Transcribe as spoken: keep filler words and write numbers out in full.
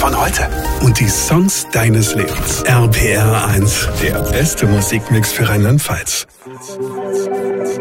von heute. Und die Songs deines Lebens. R P R eins, der beste Musikmix für Rheinland-Pfalz.